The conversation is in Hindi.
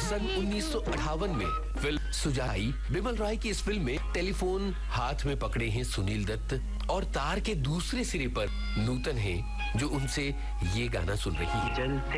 सन 1958 में फिल्म सुजाई। बिमल रॉय की इस फिल्म में टेलीफोन हाथ में पकड़े हैं सुनील दत्त और तार के दूसरे सिरे पर नूतन है जो उनसे ये गाना सुन रही है।